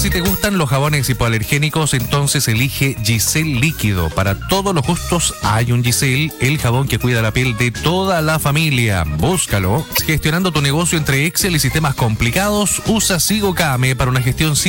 Si te gustan los jabones hipoalergénicos, entonces elige Giselle Líquido. Para todos los gustos hay un Giselle, el jabón que cuida la piel de toda la familia. Búscalo. Gestionando tu negocio entre Excel y sistemas complicados, usa Sigocame para una gestión